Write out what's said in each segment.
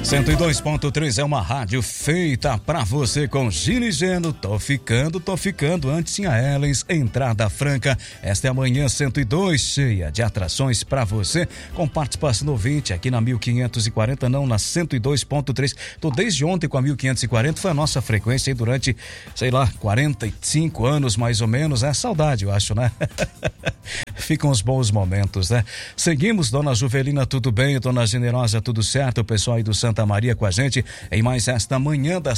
102.3 é uma rádio feita pra você com Gino e Geno. Tô ficando. Antes tinha Ellens, entrada franca. Esta é a manhã 102, cheia de atrações pra você, com participação do ouvinte aqui na 1540, não, na 102.3. Tô desde ontem com a 1540, foi a nossa frequência aí durante, 45 anos mais ou menos. É saudade, eu acho, né? Ficam os bons momentos, né? Seguimos, dona Juvelina, tudo bem? Dona Generosa, tudo certo? O pessoal aí do Santa Maria com a gente em mais esta manhã da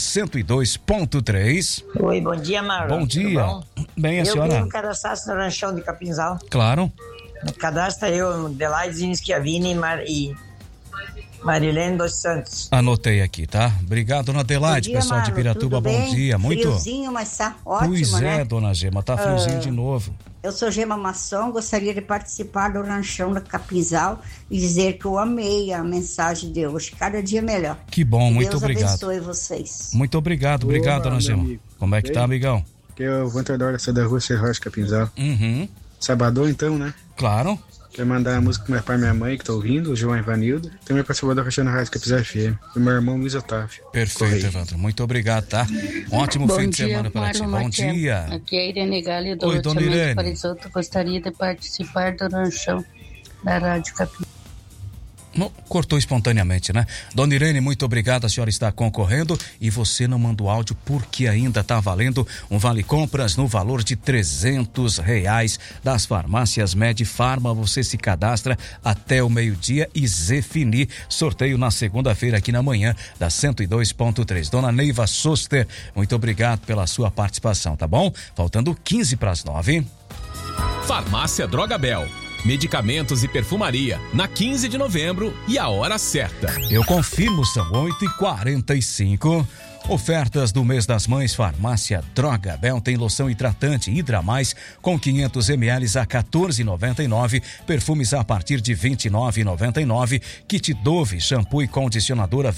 102.3. Oi, bom dia, Marlon. Bom dia. Bem, a senhora? Eu vim cadastrar no ranchão de Capinzal. Claro. No cadastro eu, Adelaide Zinskiavini e Marilene dos Santos. Anotei aqui, tá? Obrigado, dona Adelaide, dia, pessoal Marlon, de Piratuba, bom dia. Muito friozinho, mas tá ótimo, pois né? É, dona Gema, tá friozinho de novo. Eu sou Gema Mação, gostaria de participar do ranchão da Capinzal e dizer que eu amei a mensagem de hoje, cada dia melhor. Que bom, muito Deus obrigado. abençoe vocês. Muito obrigado, dona Gema. Amigo. Como é que tá, amigão? Que é o Vantador da Seda Rua, Serrote Capinzal. Uhum. Sabadão, então, né? Claro. Quero mandar a música pro meu pai e minha mãe, que tô ouvindo, o João Ivanildo. Também participou da Caixa na Rádio Capinzal FM. E meu irmão Luiz Otávio. Perfeito, Evandro. Muito obrigado, tá? Um ótimo fim de semana para ti. Bom dia. Aqui é a Irene Galli do Oi, dona Irene. Parisoto. Gostaria de participar do ranchão da Rádio Capinzal. Cortou espontaneamente, né? Dona Irene, muito obrigado, a senhora está concorrendo e você não manda o áudio porque ainda está valendo um vale compras no valor de R$300 das farmácias Medifarma. Você se cadastra até o meio-dia e Zefini, sorteio na segunda-feira aqui na manhã da 102.3. Dona Neiva Soster, muito obrigado pela sua participação, tá bom? Faltando 15 para as 9. Farmácia Droga Bel. Medicamentos e perfumaria, na 15 de novembro e a hora certa. Eu confirmo, são 8h45. Ofertas do mês das mães, Farmácia Droga Bel tem loção hidratante Hidra Mais com 500 ml a R$14,99, perfumes a partir de R$29,99, kit Dove, shampoo e condicionador a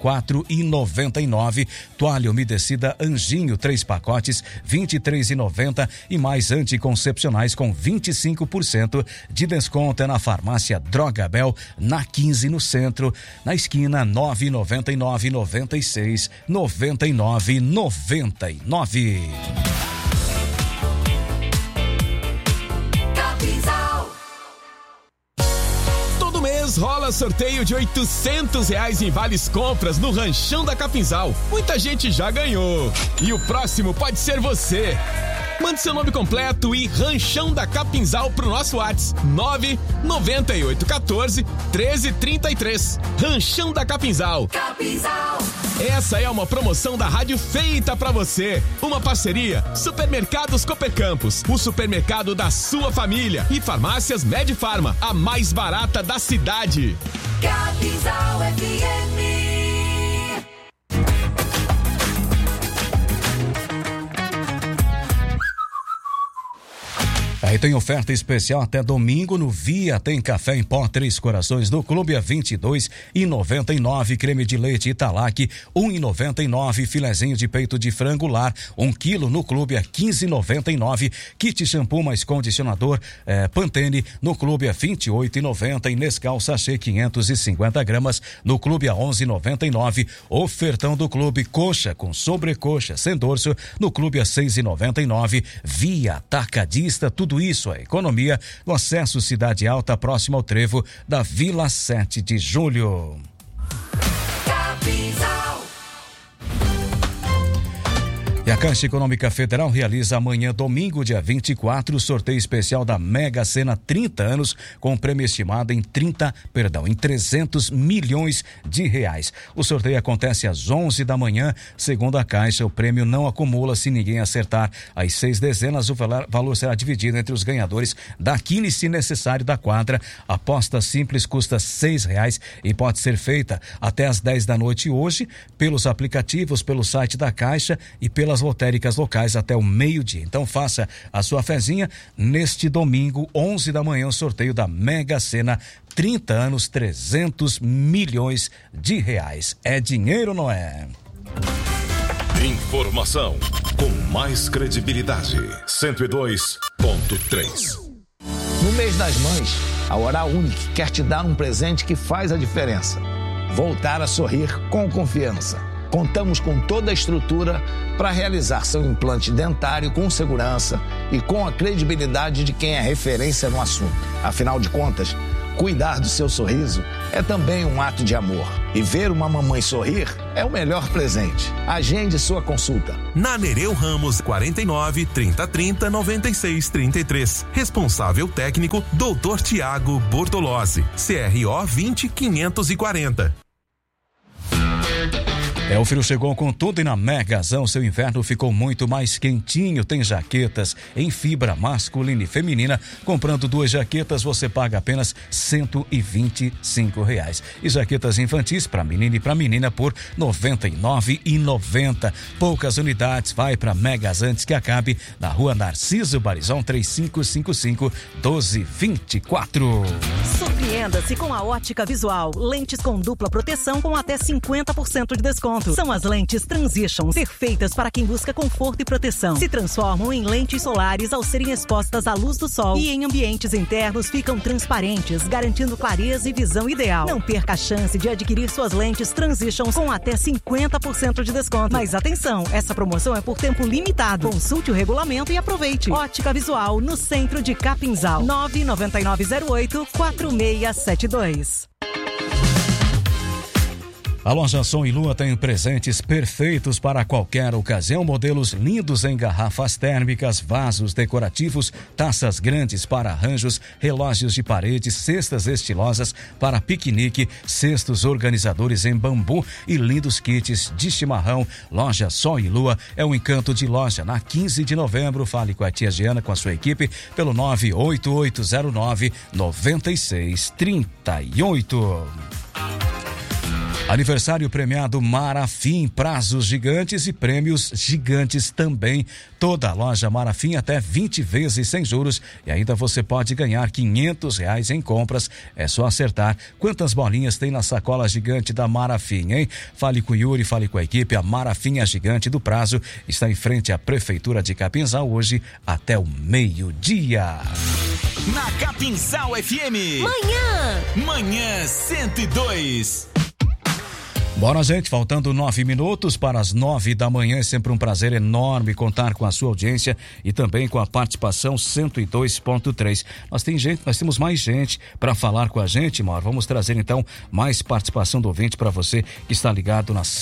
R$24,99, toalha umedecida Anjinho 3 pacotes R$23,90 e mais anticoncepcionais com 25% de desconto na Farmácia Droga Bel, na 15 no centro, na esquina 9,99, 96, 99,99. Todo mês rola sorteio de R$800 em vales compras no ranchão da Capinzal. Muita gente já ganhou. E o próximo pode ser você. Mande seu nome completo e Ranchão da Capinzal pro nosso WhatsApp 99814-1333. Ranchão da Capinzal. Capinzal. Essa é uma promoção da rádio feita pra você. Uma parceria Supermercados Cooper Campos, o supermercado da sua família, e Farmácias Medifarma, a mais barata da cidade. Capinzal FM. Aí tem oferta especial até domingo no Via, tem café em pó 3 corações no clube a R$22,99, creme de leite Italac R$1,99, filezinho de peito de frango lar 1 quilo no clube a R$15,99, kit shampoo mais condicionador Pantene no clube a R$28,90 e Nescau sachê 550 gramas no clube a R$11,99, ofertão do clube coxa com sobrecoxa sem dorso no clube a R$6,99, Via Atacadista, tudo isso é economia no acesso Cidade Alta, próximo ao trevo da Vila 7 de Julho. Capinzal. E a Caixa Econômica Federal realiza amanhã, domingo, dia 24, o sorteio especial da Mega Sena 30 anos, com prêmio estimado em 300 milhões de reais. O sorteio acontece às 11 da manhã, segundo a Caixa. O prêmio não acumula se ninguém acertar as 6 dezenas. O valor será dividido entre os ganhadores da quina, se necessário, da quadra. A aposta simples custa R$6 e pode ser feita até às 10 da noite hoje, pelos aplicativos, pelo site da Caixa e pelas lotéricas locais até o meio-dia. Então faça a sua fezinha neste domingo, 11 da manhã, o sorteio da Mega Sena 30 anos, 300 milhões de reais. É dinheiro, não é? Informação com mais credibilidade. 102.3. No mês das mães, a Oral Unique quer te dar um presente que faz a diferença. voltar a sorrir com confiança. Contamos com toda a estrutura para realizar seu implante dentário com segurança e com a credibilidade de quem é referência no assunto. Afinal de contas, cuidar do seu sorriso é também um ato de amor. E ver uma mamãe sorrir é o melhor presente. Agende sua consulta. Na Nereu Ramos, 49 3030 9633. Responsável técnico, Dr. Tiago Bortolozzi. CRO 20540. O frio chegou com tudo e na Megazão seu inverno ficou muito mais quentinho. Tem jaquetas em fibra masculina e feminina. Comprando 2 jaquetas você paga apenas R$125. E jaquetas infantis para menino e para menina por R$ 99,90. Poucas unidades, vai para Megas antes que acabe, na Rua Narciso Barizão 3555-1224. Surpreenda-se com a Ótica Visual. Lentes com dupla proteção com até 50% de desconto. São as lentes Transition, perfeitas para quem busca conforto e proteção. Se transformam em lentes solares ao serem expostas à luz do sol e em ambientes internos ficam transparentes, garantindo clareza e visão ideal. Não perca a chance de adquirir suas lentes Transition com até 50% de desconto. Mas atenção, essa promoção é por tempo limitado. Consulte o regulamento e aproveite. Ótica Visual, no centro de Capinzal. 99908-4672. A loja Som e Lua tem presentes perfeitos para qualquer ocasião, modelos lindos em garrafas térmicas, vasos decorativos, taças grandes para arranjos, relógios de parede, cestas estilosas para piquenique, cestos organizadores em bambu e lindos kits de chimarrão. Loja Som e Lua é um encanto de loja. Na 15 de novembro, fale com a tia Giana, com a sua equipe, pelo 98809-9638. Aniversário premiado Marafim, prazos gigantes e prêmios gigantes também. Toda a loja Marafim até 20 vezes sem juros e ainda você pode ganhar R$500 em compras. É só acertar quantas bolinhas tem na sacola gigante da Marafim, hein? Fale com o Yuri, fale com a equipe. A Marafim, a gigante do prazo, está em frente à Prefeitura de Capinzal hoje até o meio-dia. Na Capinzal FM. Manhã 102. Bora, gente, faltando 9 minutos para as 9 da manhã. É sempre um prazer enorme contar com a sua audiência e também com a participação 102.3. Nós temos mais gente para falar com a gente, Mauro. Vamos trazer então mais participação do ouvinte para você que está ligado na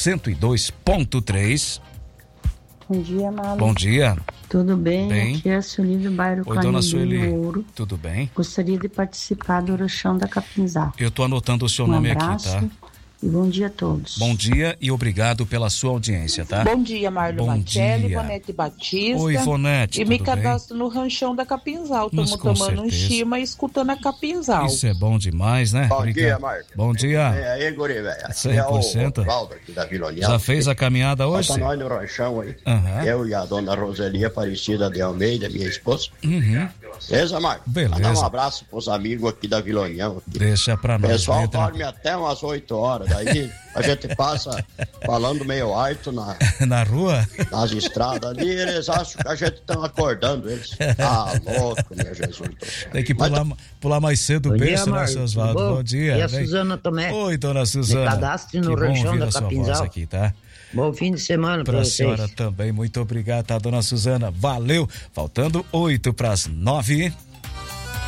102.3. Bom dia, Mauro. Bom dia. Tudo bem? Aqui é a Sueli do bairro Canindinho Ouro. Tudo bem? Gostaria de participar do Orixão da Capinzal. Eu estou anotando o seu nome aqui, tá? E bom dia a todos. Bom dia e obrigado pela sua audiência, tá? Bom dia, Marlon Matelli, Ivonete Batista. Oi, Ivonete, e me cadastro no Ranchão da Capinzal. Estamos tomando um chima e escutando a Capinzal. Isso é bom demais, né? Bom dia, Marcos. Bom dia. Aí, guri, velho. 100%. Aqui da Vila União. Já fez a caminhada hoje? Tá nós no ranchão aí. Eu e a dona Roseli Aparecida de Almeida, minha esposa. Beleza, Marcos? Beleza. Mandar um abraço pros amigos aqui da Vila União. Deixa pra nós. O pessoal dorme até umas 8 horas. Daí a gente passa falando meio alto na rua? Nas estradas ali, eles acham que a gente tá acordando eles. Ah, louco, meu Jesus. Tem que pular mais cedo o berço, né, seu Osvaldo? Bom dia. E a Suzana Tomé. Oi, dona Suzana. Me cadastre no Ranchão da Capinzal. Aqui, tá? Bom fim de semana pra vocês. Pra senhora também, muito obrigado, tá, dona Suzana? Valeu. Faltando 8 para as 9.